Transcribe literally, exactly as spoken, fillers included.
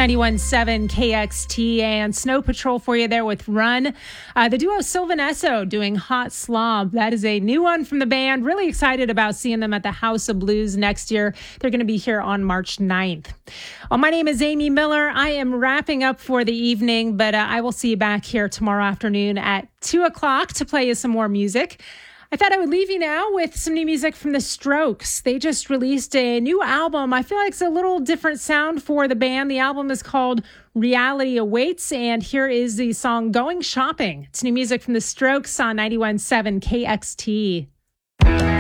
ninety-one point seven K X T and Snow Patrol for you there with Run. Uh, the duo Sylvan Esso doing Hot Slob. That is a new one from the band. Really excited about seeing them at the House of Blues next year. They're going to be here on March ninth. Well, my name is Amy Miller. I am wrapping up for the evening, but uh, I will see you back here tomorrow afternoon at two o'clock to play you some more music. I thought I would leave you now with some new music from The Strokes. They just released a new album. I feel like it's a little different sound for the band. The album is called Reality Awaits, and here is the song Going Shopping. It's new music from The Strokes on ninety-one point seven K X T.